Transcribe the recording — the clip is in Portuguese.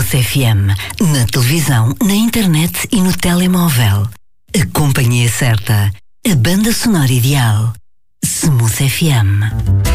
Smooth FM. Na televisão, na internet e no telemóvel. A companhia certa. A banda sonora ideal. Smooth FM.